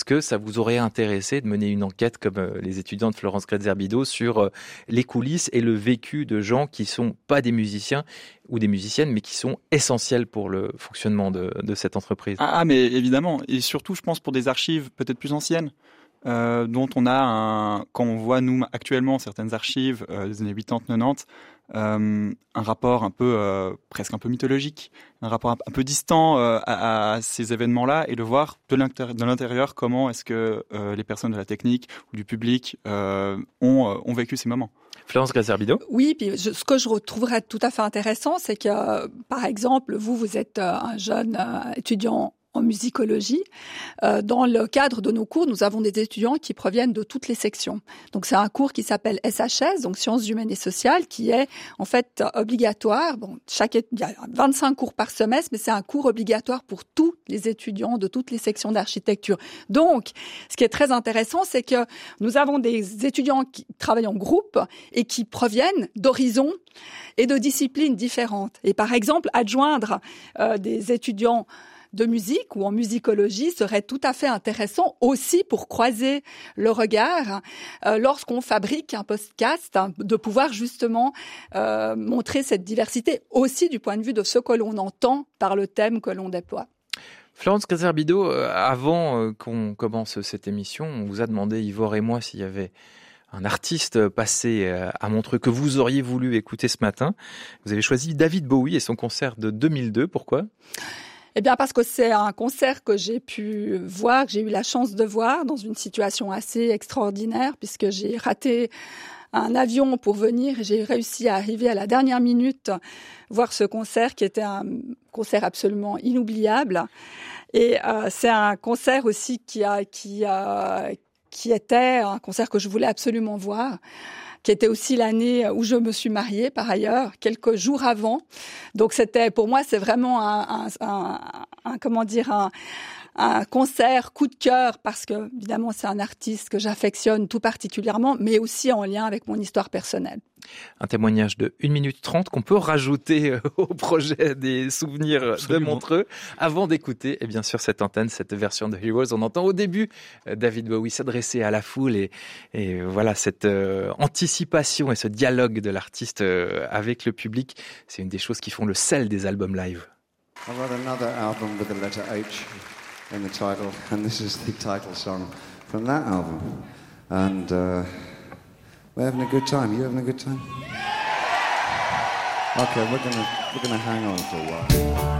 que ça vous aurait intéressé de mener une enquête comme les étudiants de Florence Kretzer-Bido sur les coulisses et le vécu de gens qui sont pas des musiciens ou des musiciennes, mais qui sont essentiels pour le fonctionnement de cette entreprise? Mais évidemment, et surtout, je pense, pour des archives peut-être plus anciennes, dont on a quand on voit, nous, actuellement, certaines archives des années 80-90, un rapport un peu, presque un peu mythologique, un rapport un peu distant à ces événements-là, et de voir de l'intérieur comment est-ce que les personnes de la technique ou du public ont vécu ces moments. Florence Kretzer-Bido? Oui, puis ce que je retrouverais tout à fait intéressant, c'est que, par exemple, vous êtes un jeune étudiant en musicologie. Dans le cadre de nos cours, nous avons des étudiants qui proviennent de toutes les sections. Donc c'est un cours qui s'appelle SHS, donc Sciences humaines et sociales, qui est en fait obligatoire. Il y a 25 cours par semestre, mais c'est un cours obligatoire pour tous les étudiants de toutes les sections d'architecture. Donc, ce qui est très intéressant, c'est que nous avons des étudiants qui travaillent en groupe et qui proviennent d'horizons et de disciplines différentes. Et par exemple, adjoindre des étudiants de musique ou en musicologie serait tout à fait intéressant aussi pour croiser le regard lorsqu'on fabrique un podcast, de pouvoir justement montrer cette diversité aussi du point de vue de ce que l'on entend par le thème que l'on déploie. Florence Kretzer-Bido, avant qu'on commence cette émission, on vous a demandé, Ivor et moi, s'il y avait un artiste passé à Montreux que vous auriez voulu écouter ce matin. Vous avez choisi David Bowie et son concert de 2002. Pourquoi ? Eh bien, parce que c'est un concert que j'ai pu voir, que j'ai eu la chance de voir dans une situation assez extraordinaire, puisque j'ai raté un avion pour venir et j'ai réussi à arriver à la dernière minute voir ce concert qui était un concert absolument inoubliable. Et c'est un concert aussi qui était un concert que je voulais absolument voir, qui était aussi l'année où je me suis mariée, par ailleurs, quelques jours avant. Donc pour moi, c'est vraiment un concert coup de cœur, parce que, évidemment, c'est un artiste que j'affectionne tout particulièrement, mais aussi en lien avec mon histoire personnelle. Un témoignage de 1 minute 30 qu'on peut rajouter au projet des souvenirs de Montreux. Avant d'écouter, et bien sûr, cette antenne, cette version de Heroes, on entend au début David Bowie s'adresser à la foule et voilà, cette anticipation et ce dialogue de l'artiste avec le public, c'est une des choses qui font le sel des albums live. I wrote another album with the letter H in the title, and this is the title song from that album. And we're having a good time. You having a good time? Okay, we're gonna hang on for a while.